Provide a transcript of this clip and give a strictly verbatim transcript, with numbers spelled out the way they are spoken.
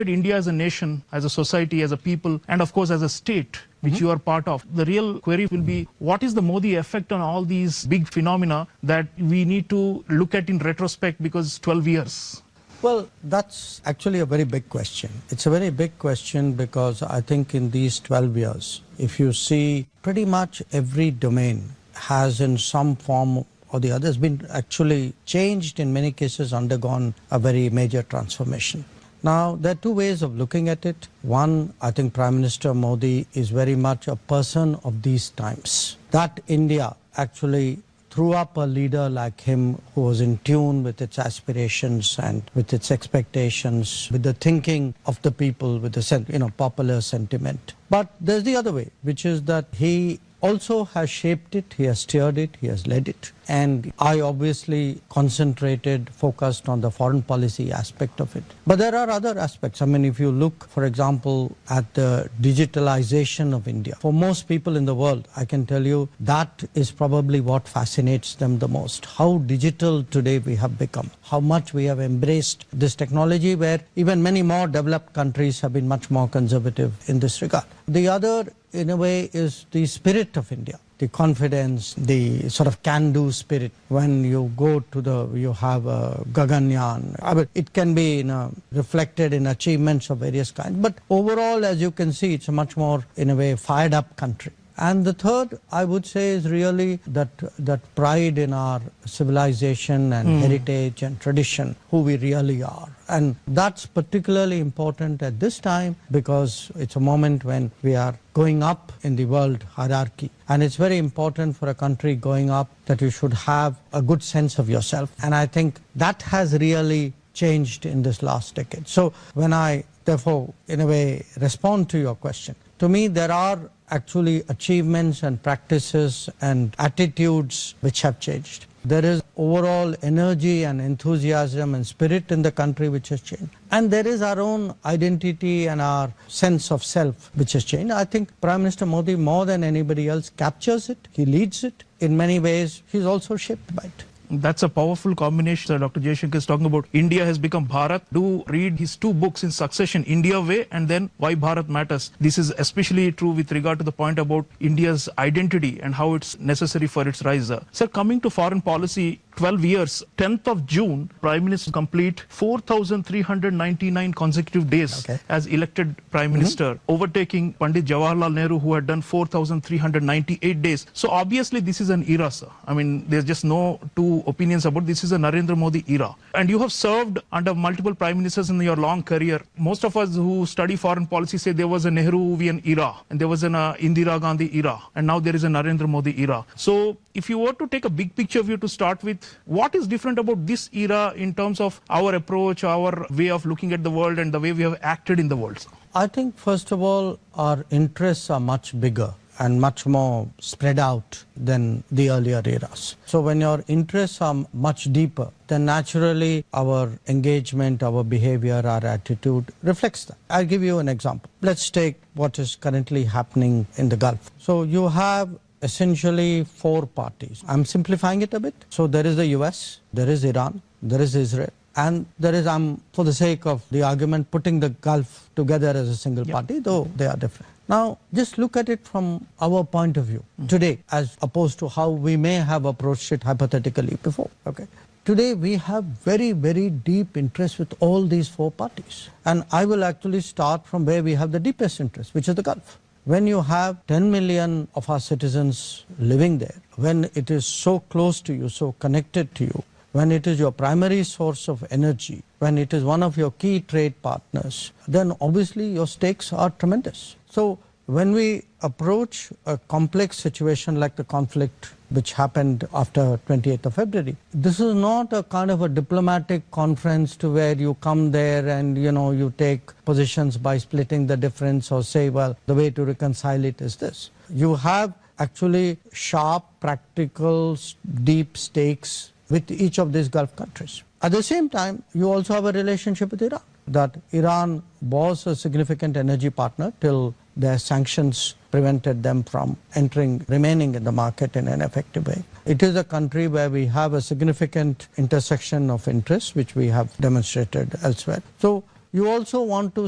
India as a nation, as a society, as a people, and of course as a state, which mm-hmm. you are part of. The real query will be, what is the Modi effect on all these big phenomena that we need to look at in retrospect, because twelve years? Well, that's actually a very big question. It's a very big question because I think in these twelve years, if you see, pretty much every domain has in some form or the other has been actually changed, in many cases undergone a very major transformation. Now, there are two ways of looking at it. One, I think Prime Minister Modi is very much a person of these times. That India actually threw up a leader like him who was in tune with its aspirations and with its expectations, with the thinking of the people, with the you know, popular sentiment. But there's the other way, which is that he also has shaped it, he has steered it, he has led it. And I obviously concentrated, focused on the foreign policy aspect of it. But there are other aspects. I mean, if you look, for example, at the digitalization of India, for most people in the world, I can tell you that is probably what fascinates them the most. How digital today we have become, how much we have embraced this technology, where even many more developed countries have been much more conservative in this regard. The other, in a way, is the spirit of India, the confidence, the sort of can-do spirit. When you go to the, you have a Gaganyaan. I mean, it can be in a, reflected in achievements of various kinds. But overall, as you can see, it's a much more, in a way, fired-up country. And the third, I would say, is really that that pride in our civilization and mm. heritage and tradition, who we really are. And that's particularly important at this time because it's a moment when we are going up in the world hierarchy. And it's very important for a country going up that you should have a good sense of yourself. And I think that has really changed in this last decade. So when I, therefore, in a way, respond to your question, to me, there are actually achievements and practices and attitudes which have changed. There is overall energy and enthusiasm and spirit in the country which has changed. And there is our own identity and our sense of self which has changed. I think Prime Minister Modi, more than anybody else, captures it. He leads it. In many ways, he's also shaped by it. That's a powerful combination. So Doctor Jaishankar is talking about India has become Bharat. Do read his two books in succession, India Way and then Why Bharat Matters. This is especially true with regard to the point about India's identity and how it's necessary for its rise. Sir, coming to foreign policy, twelve years, tenth of June, Prime Minister complete four thousand three hundred ninety-nine consecutive days okay. as elected Prime Minister, mm-hmm. overtaking Pandit Jawaharlal Nehru, who had done four thousand three hundred ninety-eight days. So obviously this is an era, sir. I mean, there's just no two opinions about this. Is a Narendra Modi era. And you have served under multiple Prime Ministers in your long career. Most of us who study foreign policy say there was a Nehruvian era and there was an uh, Indira Gandhi era and now there is a Narendra Modi era. So if you were to take a big picture view to start with, what is different about this era in terms of our approach, our way of looking at the world and the way we have acted in the world? I think, first of all, our interests are much bigger and much more spread out than the earlier eras. So when your interests are much deeper, then naturally our engagement, our behavior, our attitude reflects that. I'll give you an example. Let's take what is currently happening in the Gulf. So you have essentially four parties. I'm simplifying it a bit. So there is the U S, there is Iran, there is Israel, and there is, I'm, for the sake of the argument, putting the Gulf together as a single yep. party, though they are different. Now, just look at it from our point of view mm. today, as opposed to how we may have approached it hypothetically before. Okay. Today, we have very, very deep interest with all these four parties. And I will actually start from where we have the deepest interest, which is the Gulf. When you have ten million of our citizens living there, when it is so close to you, so connected to you, when it is your primary source of energy, when it is one of your key trade partners, then obviously your stakes are tremendous. So when we approach a complex situation like the conflict which happened after twenty-eighth of February, this is not a kind of a diplomatic conference to where you come there and, you know, you take positions by splitting the difference or say, well, the way to reconcile it is this. You have actually sharp, practical, deep stakes with each of these Gulf countries. At the same time, you also have a relationship with Iran. That Iran was a significant energy partner till their sanctions prevented them from entering, remaining in the market in an effective way. It is a country where we have a significant intersection of interests, which we have demonstrated elsewhere. So you also want to